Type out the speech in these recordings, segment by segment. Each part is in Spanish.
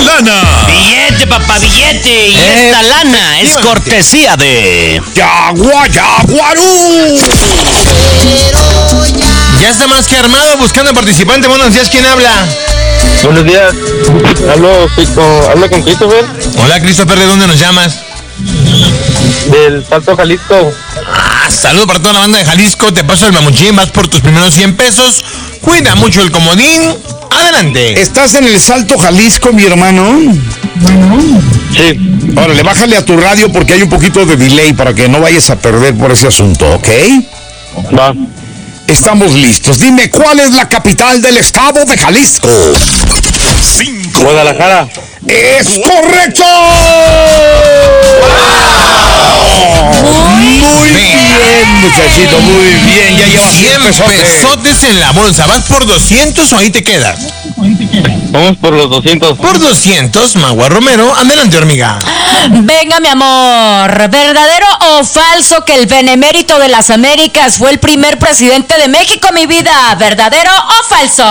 lana. Billete, papá, billete. Y esta lana es cortesía de... Yaguarú. Ya está más que armado buscando participante. Buenos días, ¿quién habla? Buenos días, hablo con Christopher. Hola, Christopher, ¿de dónde nos llamas? Del Salto Jalisco. Saludos para toda la banda de Jalisco. Te paso el mamuchín, vas por tus primeros 100 pesos. Cuida mucho el comodín. Adelante. ¿Estás en el Salto Jalisco, mi hermano? Sí. Órale, bájale a tu radio porque hay un poquito de delay para que no vayas a perder por ese asunto, ¿ok? Va. Estamos listos. Dime, ¿cuál es la capital del estado de Jalisco? 5. Guadalajara. ¡Es correcto! Muy bien, muchachito, muy bien. Ya llevas 100 pesotes en la bolsa. ¿Vas por 200 o ahí te quedas? Vamos por los 200. Por 200, Magua Romero. Adelante, hormiga. Venga, mi amor. ¿Verdadero o falso que el benemérito de las Américas fue el primer presidente de México, mi vida? ¿Verdadero o falso?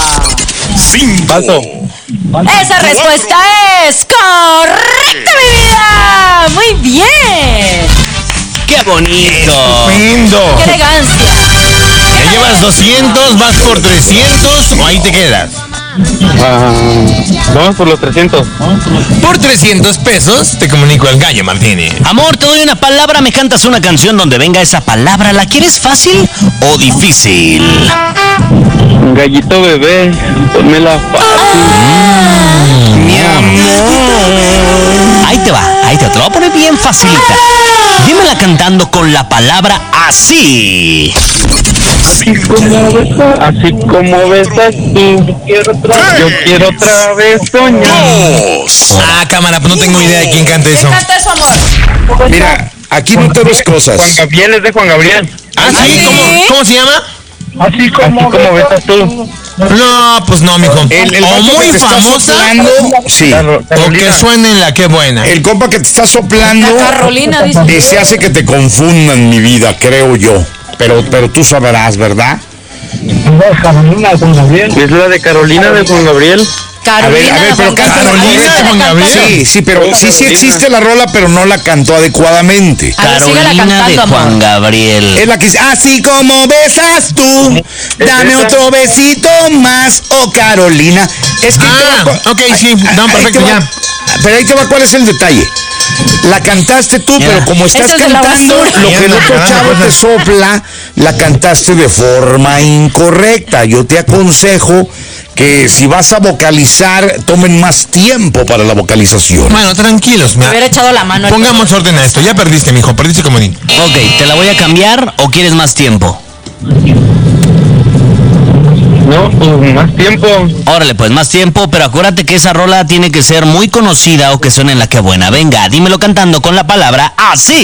5. Falso. Esa respuesta es correcta, mi vida. Muy bien. ¡Qué bonito! Lindo. Qué elegancia. Ya llevas 200, vas por 300 o ahí te quedas. Vamos por los 300. Por 300 pesos te comunico al Gallo Martínez. Amor, te doy una palabra, me cantas una canción donde venga esa palabra. ¿La quieres fácil o difícil? Gallito bebé, ponmela fácil. Mi amor. Ahí te va, te lo voy a poner bien facilita. Dímela cantando con la palabra así. Así como besas tú, yo quiero otra vez soñar. 2. Cámara, pues no tengo idea de quién canta eso. ¿Quién canta eso, amor? Mira, aquí no te ves cosas. Juan Gabriel, es de Juan Gabriel. ¿Sí? ¿Cómo se llama? Así como besas tú. No, pues no, mijo. El O vato muy que te está famosa soplando, sí. o que suene en la que buena. El compa que te está soplando, La Carolina, dice. se hace que te confundan, mi vida, creo yo. Pero tú sabrás, ¿verdad? Carolina de Juan Gabriel. Es la de Carolina de Juan Gabriel. A ver, pero canta Carolina de Juan Gabriel. Sí, pero sí existe la rola, pero no la cantó adecuadamente. A ver, síguela Carolina de cantando, amor. Juan Gabriel. Es la que dice, así como besas tú, dame otro besito más, oh Carolina. Es que Ok, sí, no, perfecto, ya. Pero ahí te va cuál es el detalle. La cantaste tú, Ya. pero como estás Esa es de la cantando basura. lo que el otro chavo te sopla, la cantaste de forma incorrecta. Yo te aconsejo que si vas a vocalizar, tomen más tiempo para la vocalización. Bueno, tranquilos. Me hubiera echado la mano. Pongamos orden a esto. Ya perdiste, mijo. Perdiste comodín. Ok, ¿te la voy a cambiar o quieres más tiempo? No, pues más tiempo. Órale, pues más tiempo, pero acuérdate que esa rola tiene que ser muy conocida o que suene en la que buena. Venga, dímelo cantando con la palabra así.